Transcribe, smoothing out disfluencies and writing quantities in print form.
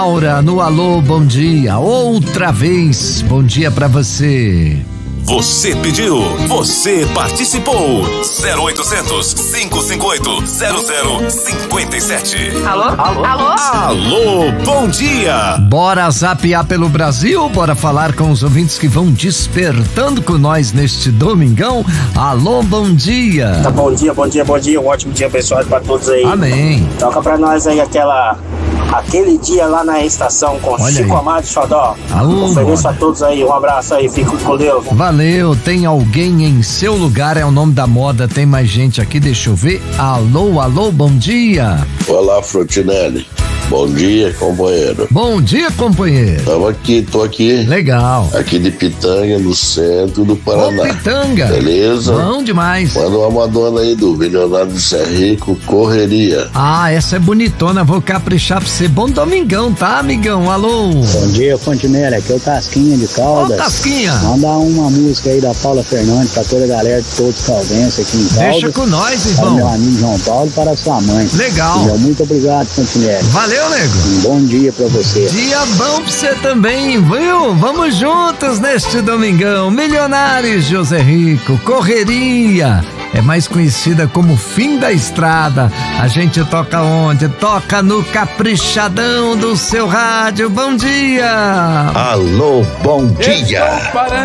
Laura, no Alô, bom dia. Outra vez, bom dia pra você. Você pediu, você participou. 0800 558 0057. Alô? Alô? Alô? Alô, bom dia. Bora zapear pelo Brasil, bora falar com os ouvintes que vão despertando com nós neste domingão. Alô, bom dia. Tá, bom dia, bom dia, bom dia. Um ótimo dia abençoado pra todos aí. Amém. Toca pra nós aí aquele dia lá na estação com Olha Chico aí. Amado e Xodó. Alô, Ofereço a todos aí, um abraço aí, fico com Deus. Valeu, tem alguém em seu lugar, é o nome da moda, tem mais gente aqui, deixa eu ver. Alô, alô, bom dia. Olá, Frutinelli. Bom dia, companheiro. Bom dia, companheiro. Tô aqui. Legal. Aqui de Pitanga, no centro do Paraná. Ô, Pitanga. Beleza? Bom demais. Manda uma Madonna aí do Milionário de Serrico, Correria. Ah, essa é bonitona, vou caprichar pra você. Bom domingão, tá, amigão? Alô. Bom dia, Fontinelli, aqui é o Tasquinha de Caldas. Ô, Tasquinha. Mandar uma música aí da Paula Fernandes pra toda a galera de todos os caldenses aqui em Caldas. Deixa com nós, Para o meu irmão. amigo João Paulo e para a sua mãe. Legal. Muito obrigado, Fontinelli. Valeu, nego. Um bom dia pra você. Dia bom pra você também, viu? Vamos juntos neste domingão. Milionários José Rico, Correria. É mais conhecida como Fim da Estrada. A gente toca onde? Toca no caprichadão do seu rádio. Bom dia! Alô, bom dia.